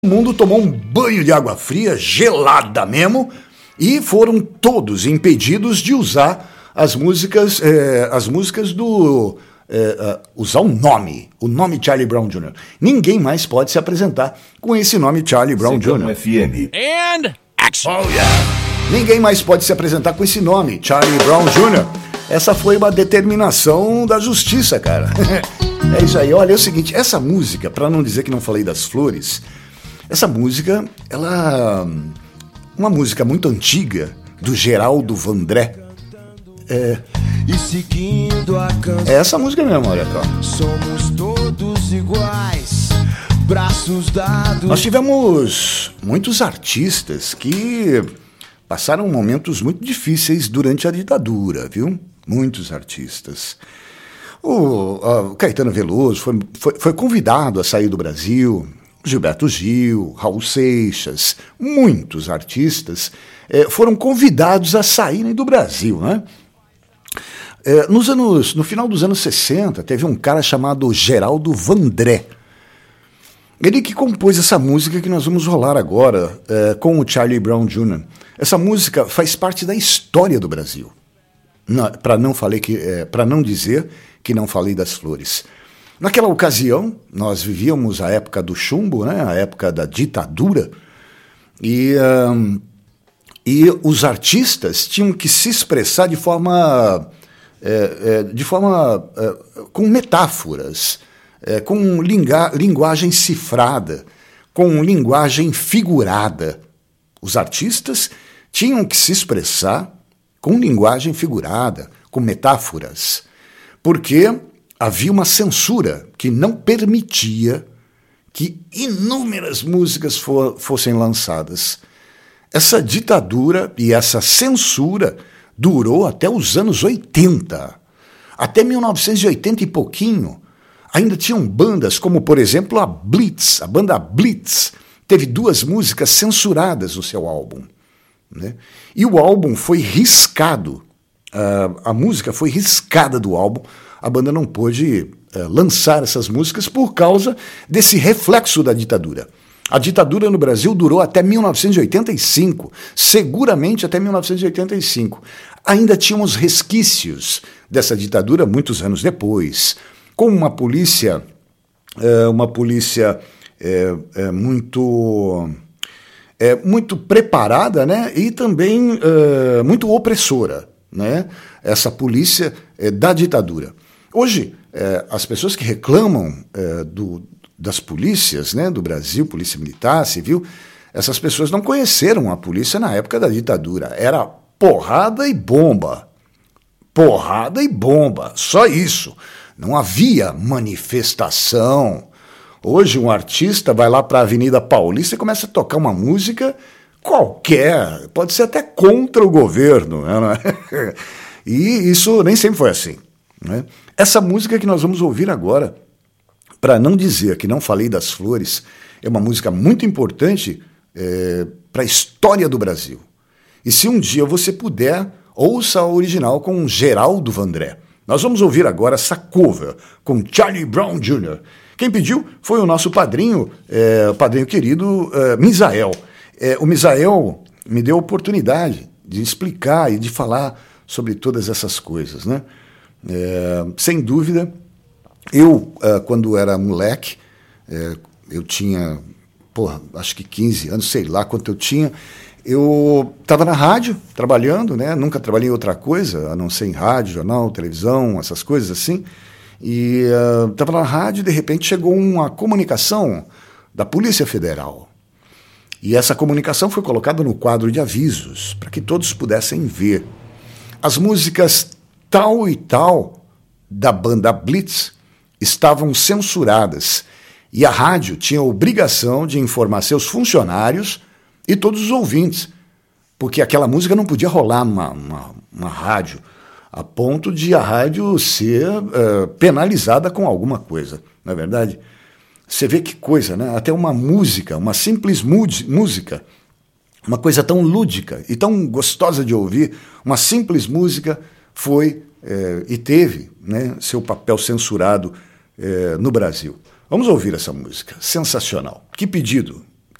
O mundo tomou um banho de água fria, gelada mesmo, e foram todos impedidos de usar as músicas do... usar o nome Charlie Brown Jr. Ninguém mais pode se apresentar com esse nome Charlie Brown Jr. FM. And action! Oh, yeah. Ninguém mais pode se apresentar com esse nome, Charlie Brown Jr. Essa foi uma determinação da justiça, cara. É isso aí. Olha, é o seguinte, essa música, para não dizer que não falei das flores, essa música, ela... uma música muito antiga, do Geraldo Vandré. É essa música mesmo, olha só. Somos todos iguais, braços dados. Nós tivemos muitos artistas que passaram momentos muito difíceis durante a ditadura, viu? Muitos artistas. O Caetano Veloso foi convidado a sair do Brasil, Gilberto Gil, Raul Seixas, muitos artistas foram convidados a saírem do Brasil, né? No final dos anos 60, teve um cara chamado Geraldo Vandré. Ele que compôs essa música que nós vamos rolar agora com o Charlie Brown Jr. Essa música faz parte da história do Brasil. Para não dizer que não falei das flores. Naquela ocasião, nós vivíamos a época do chumbo, né? A época da ditadura, e os artistas tinham que se expressar de forma com metáforas, com linguagem cifrada, com linguagem figurada. Os artistas tinham que se expressar com linguagem figurada, com metáforas, porque havia uma censura que não permitia que inúmeras músicas fossem lançadas. Essa ditadura e essa censura durou até os anos 80. Até 1980 e pouquinho, ainda tinham bandas como, por exemplo, a Blitz. A banda Blitz teve 2 músicas censuradas no seu álbum, né? E o álbum foi riscado. A música foi riscada do álbum. A banda não pôde lançar essas músicas por causa desse reflexo da ditadura. A ditadura no Brasil durou até 1985, seguramente até 1985. Ainda tínhamos resquícios dessa ditadura muitos anos depois, com uma polícia muito preparada, né? E também muito opressora, né? Essa polícia da ditadura. Hoje, as pessoas que reclamam das polícias, né, do Brasil, polícia militar, civil, essas pessoas não conheceram a polícia na época da ditadura. Era porrada e bomba. Porrada e bomba, só isso. Não havia manifestação. Hoje um artista vai lá para a Avenida Paulista e começa a tocar uma música qualquer, pode ser até contra o governo, né? E isso nem sempre foi assim, né? Essa música que nós vamos ouvir agora, para não dizer que não falei das flores, é uma música muito importante para a história do Brasil. E se um dia você puder, ouça a original com Geraldo Vandré. Nós vamos ouvir agora essa cover com Charlie Brown Jr. Quem pediu foi o nosso padrinho, padrinho querido, Misael. O Misael me deu a oportunidade de explicar e de falar sobre todas essas coisas, né? Sem dúvida, eu, quando era moleque, eu tinha, acho que 15 anos, sei lá quanto eu tinha, eu estava na rádio, trabalhando, né? Nunca trabalhei em outra coisa, a não ser em rádio, jornal, televisão, essas coisas assim, e estava na rádio e de repente chegou uma comunicação da Polícia Federal. E essa comunicação foi colocada no quadro de avisos, para que todos pudessem ver. As músicas tal e tal da banda Blitz estavam censuradas e a rádio tinha a obrigação de informar seus funcionários e todos os ouvintes, porque aquela música não podia rolar numa rádio, a ponto de a rádio ser penalizada com alguma coisa, não é verdade? Você vê que coisa, né? Até uma música, uma simples música, uma coisa tão lúdica e tão gostosa de ouvir, uma simples música foi e teve, né, seu papel censurado no Brasil. Vamos ouvir essa música, sensacional. Que pedido!